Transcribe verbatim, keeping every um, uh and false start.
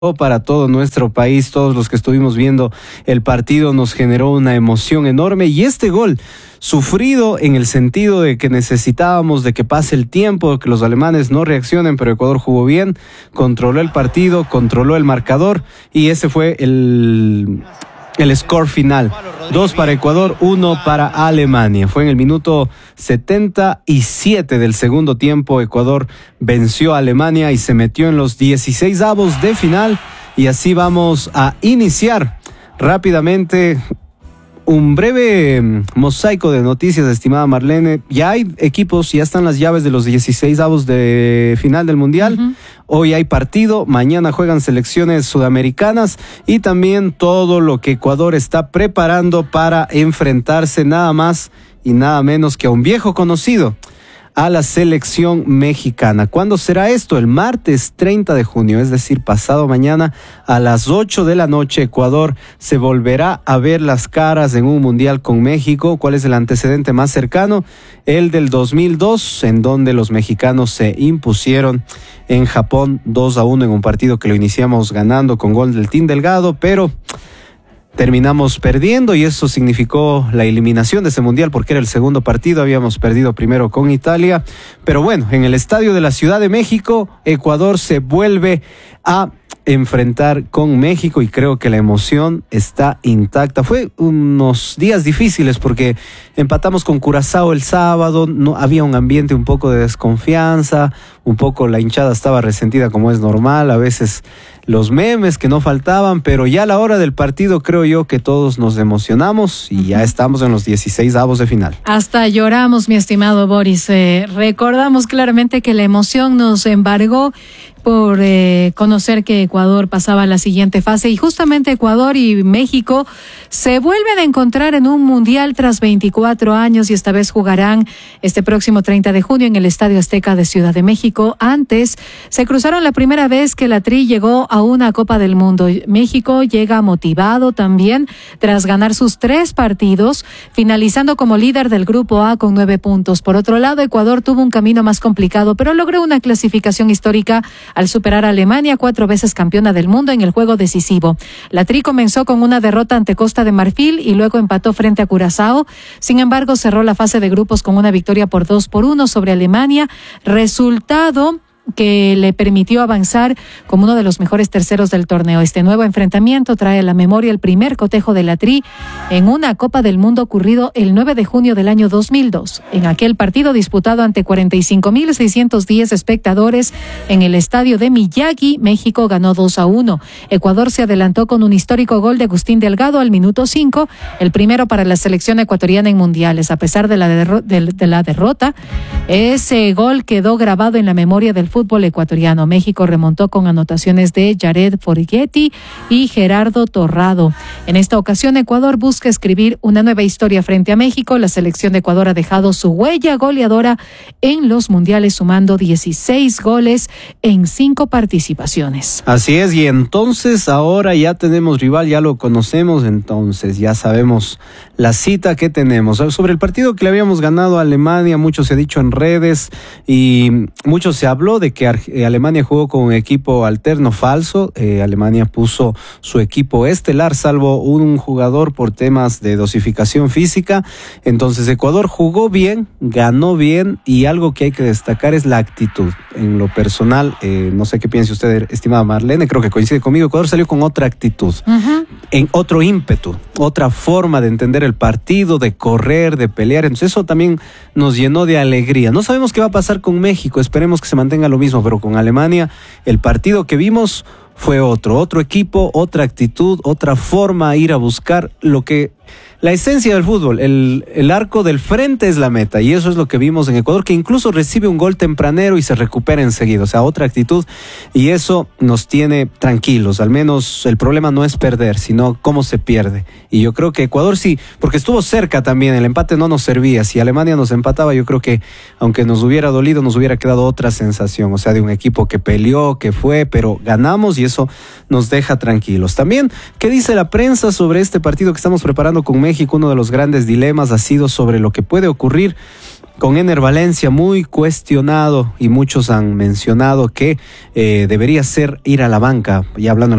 para todo nuestro país. Todos los que estuvimos viendo el partido nos generó una emoción enorme, y este gol sufrido en el sentido de que necesitábamos de que pase el tiempo, que los alemanes no reaccionen, pero Ecuador jugó bien, controló el partido, controló el marcador, y ese fue el el score final. Dos para Ecuador, uno para Alemania. Fue en el minuto setenta y siete del segundo tiempo. Ecuador venció a Alemania y se metió en los dieciséis avos de final, y así vamos a iniciar rápidamente un breve mosaico de noticias, estimada Marlene. Ya hay equipos, ya están las llaves de los dieciséis avos de final del Mundial. Uh-huh. Hoy hay partido, mañana juegan selecciones sudamericanas, y también todo lo que Ecuador está preparando para enfrentarse nada más y nada menos que a un viejo conocido, a la selección mexicana. ¿Cuándo será esto? El martes treinta de junio, es decir, pasado mañana a las ocho de la noche, Ecuador se volverá a ver las caras en un mundial con México. ¿Cuál es el antecedente más cercano? El del dos mil dos, en donde los mexicanos se impusieron en Japón dos a uno en un partido que lo iniciamos ganando con gol del Team Delgado, pero terminamos perdiendo, y eso significó la eliminación de ese mundial porque era el segundo partido. Habíamos perdido primero con Italia, pero bueno, en el estadio de la Ciudad de México, Ecuador se vuelve a enfrentar con México, y creo que la emoción está intacta. Fue unos días difíciles porque empatamos con Curazao el sábado, no había un ambiente un poco de desconfianza, un poco la hinchada estaba resentida, como es normal, a veces los memes que no faltaban, pero ya a la hora del partido creo yo que todos nos emocionamos y ya estamos en los dieciséis avos de final. Hasta lloramos, mi estimado Boris. Eh, recordamos claramente que la emoción nos embargó por eh, conocer que Ecuador pasaba a la siguiente fase, y justamente Ecuador y México se vuelven a encontrar en un mundial tras veinticuatro años, y esta vez jugarán este próximo treinta de junio en el Estadio Azteca de Ciudad de México. Antes se cruzaron la primera vez que la Tri llegó a una Copa del Mundo. México llega motivado también tras ganar sus tres partidos, finalizando como líder del Grupo A con nueve puntos. Por otro lado, Ecuador tuvo un camino más complicado, pero logró una clasificación histórica al superar a Alemania, cuatro veces campeona del mundo, en el juego decisivo. La Tri comenzó con una derrota ante Costa de Marfil y luego empató frente a Curazao. Sin embargo, cerró la fase de grupos con una victoria por dos por uno sobre Alemania, resultado que le permitió avanzar como uno de los mejores terceros del torneo. Este nuevo enfrentamiento trae a la memoria el primer cotejo de la Tri en una Copa del Mundo ocurrido el nueve de junio del año dos mil dos. En aquel partido disputado ante cuarenta y cinco mil seiscientos diez espectadores en el estadio de Miyagi, México ganó dos a uno. Ecuador se adelantó con un histórico gol de Agustín Delgado al minuto cinco, el primero para la selección ecuatoriana en mundiales. A pesar de la, derro- de, de la derrota, ese gol quedó grabado en la memoria del fútbol ecuatoriano. México remontó con anotaciones de Jared Forgetti y Gerardo Torrado. En esta ocasión, Ecuador busca escribir una nueva historia frente a México. La selección de Ecuador ha dejado su huella goleadora en los mundiales, sumando dieciséis goles en cinco participaciones. Así es, y entonces ahora ya tenemos rival, ya lo conocemos, entonces ya sabemos la cita que tenemos. Sobre el partido que le habíamos ganado a Alemania, mucho se ha dicho en redes y mucho se habló de que Alemania jugó con un equipo alterno falso. Eh, Alemania puso su equipo estelar, salvo un jugador por temas de dosificación física. Entonces Ecuador jugó bien, ganó bien, y algo que hay que destacar es la actitud. En lo personal, eh, no sé qué piense usted, estimada Marlene, creo que coincide conmigo. Ecuador salió con otra actitud, uh-huh. en otro ímpetu, otra forma de entender el partido, de correr, de pelear. Entonces eso también nos llenó de alegría. No sabemos qué va a pasar con México, esperemos que se mantenga lo mismo, pero con Alemania el partido que vimos fue otro, otro equipo, otra actitud, otra forma a ir a buscar lo que... La esencia del fútbol, el, el arco del frente es la meta, y eso es lo que vimos en Ecuador, que incluso recibe un gol tempranero y se recupera enseguida. O sea, otra actitud, y eso nos tiene tranquilos. Al menos el problema no es perder, sino cómo se pierde. Y yo creo que Ecuador sí, porque estuvo cerca también, el empate no nos servía. Si Alemania nos empataba, yo creo que aunque nos hubiera dolido, nos hubiera quedado otra sensación. O sea, de un equipo que peleó, que fue, pero ganamos, y eso nos deja tranquilos. También, ¿qué dice la prensa sobre este partido que estamos preparando con México? México, uno de los grandes dilemas ha sido sobre lo que puede ocurrir con Ener Valencia muy cuestionado y muchos han mencionado que eh, debería ser ir a la banca, y hablando